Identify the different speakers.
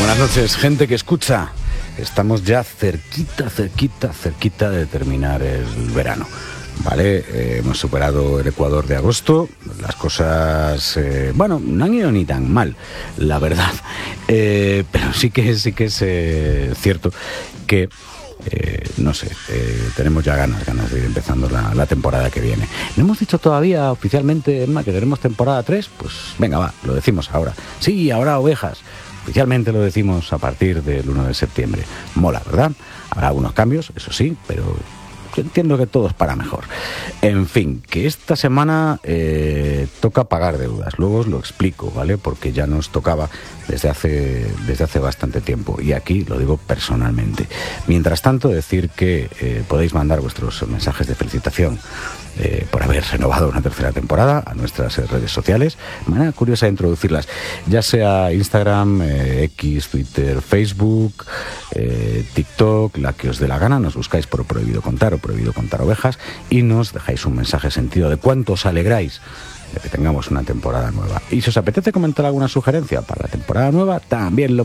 Speaker 1: Buenas noches, gente que escucha. Estamos ya cerquita de terminar el verano, ¿vale? Hemos superado el Ecuador de agosto. Las cosas, no han ido ni tan mal, la verdad. Pero sí que es cierto que tenemos ya ganas de ir empezando la temporada que viene. No hemos dicho todavía oficialmente, Emma, que tenemos temporada 3. Pues venga, va, lo decimos ahora. Sí, ahora ovejas. Oficialmente lo decimos a partir del 1 de septiembre. Mola, ¿verdad? Habrá algunos cambios, eso sí, pero yo entiendo que todo es para mejor. En fin, que esta semana toca pagar deudas. Luego os lo explico, ¿vale? Porque ya nos tocaba desde hace bastante tiempo. Y aquí lo digo personalmente. Mientras tanto, decir que podéis mandar vuestros mensajes de felicitación por haber renovado una tercera temporada a nuestras redes sociales. De manera curiosa de introducirlas, ya sea Instagram, X, Twitter, Facebook, TikTok, la que os dé la gana. Nos buscáis por Prohibido Contar o Prohibido Contar Ovejas y nos dejáis un mensaje sentido de cuánto os alegráis de que tengamos una temporada nueva. Y si os apetece comentar alguna sugerencia para la temporada nueva, también lo